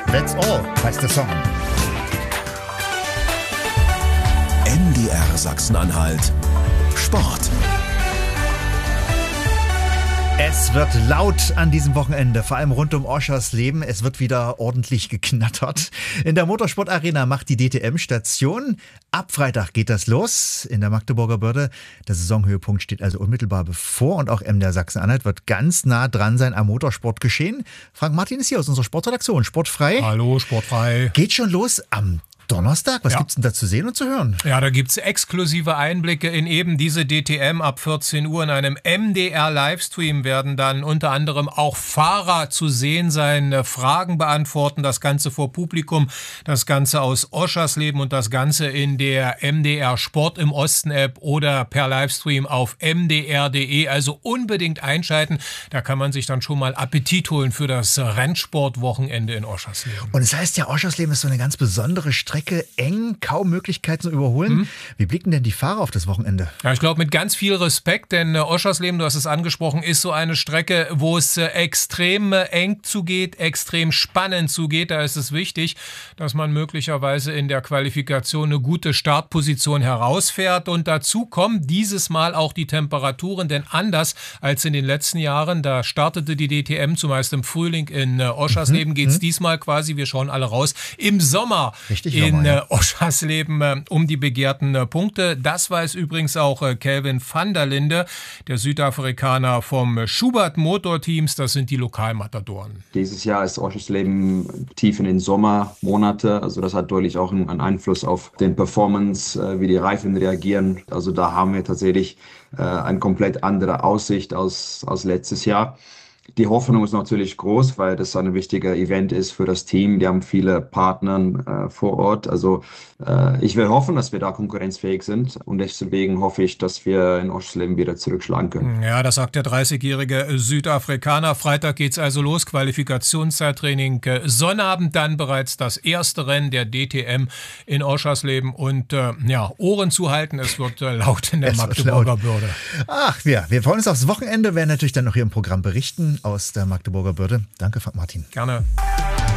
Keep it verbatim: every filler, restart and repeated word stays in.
That's All heißt der Song. M D R Sachsen-Anhalt Sport. Es wird laut an diesem Wochenende, vor allem rund um Oschersleben. Es wird wieder ordentlich geknattert. In der Motorsportarena macht die D T M Station. Ab Freitag geht das los in der Magdeburger Börde. Der Saisonhöhepunkt steht also unmittelbar bevor und auch M D R Sachsen-Anhalt wird ganz nah dran sein am Motorsportgeschehen. Frank Martin ist hier aus unserer Sportredaktion. Sportfrei. Hallo, Sportfrei. Geht schon los am Donnerstag? Was ja. gibt's denn da zu sehen und zu hören? Ja, da gibt's exklusive Einblicke in eben diese D T M. Ab vierzehn Uhr in einem M D R-Livestream werden dann unter anderem auch Fahrer zu sehen sein, Fragen beantworten, das Ganze vor Publikum, das Ganze aus Oschersleben und das Ganze in der M D R Sport im Osten App oder per Livestream auf m d r punkt d e. Also unbedingt einschalten. Da kann man sich dann schon mal Appetit holen für das Rennsportwochenende in Oschersleben. Und es heißt ja, Oschersleben ist so eine ganz besondere Strecke. Eng, kaum Möglichkeiten zu überholen. Mhm. Wie blicken denn die Fahrer auf das Wochenende? Ja, ich glaube mit ganz viel Respekt, denn äh, Oschersleben, du hast es angesprochen, ist so eine Strecke, wo es äh, extrem äh, eng zugeht, extrem spannend zugeht. Da ist es wichtig, dass man möglicherweise in der Qualifikation eine gute Startposition herausfährt. Und dazu kommen dieses Mal auch die Temperaturen, denn anders als in den letzten Jahren, da startete die D T M zumeist im Frühling in äh, Oschersleben, mhm. geht es mhm. diesmal quasi, wir schauen alle raus, im Sommer. Richtig. In äh, Oschersleben äh, um die begehrten äh, Punkte. Das weiß übrigens auch äh, Kelvin van der Linde, der Südafrikaner vom äh, Schubert Motorteams. Das sind die Lokalmatadoren. Dieses Jahr ist Oschersleben tief in den Sommermonate. Also das hat deutlich auch einen, einen Einfluss auf den Performance, äh, wie die Reifen reagieren. Also da haben wir tatsächlich äh, eine komplett andere Aussicht als, als letztes Jahr. Die Hoffnung ist natürlich groß, weil das ein wichtiger Event ist für das Team. Die haben viele Partner äh, vor Ort. Also äh, ich will hoffen, dass wir da konkurrenzfähig sind. Und deswegen hoffe ich, dass wir in Oschersleben wieder zurückschlagen können. Ja, das sagt der dreißigjährige Südafrikaner. Freitag geht's also los. Qualifikationszeittraining. Sonnabend dann bereits das erste Rennen der D T M in Oschersleben. Und äh, ja, Ohren zuhalten. Es wird äh, laut in der Magdeburger Börde. Ach, ja, wir freuen uns aufs Wochenende. Werden natürlich dann noch hier im Programm berichten aus der Magdeburger Börde. Danke, Frank Martin. Gerne.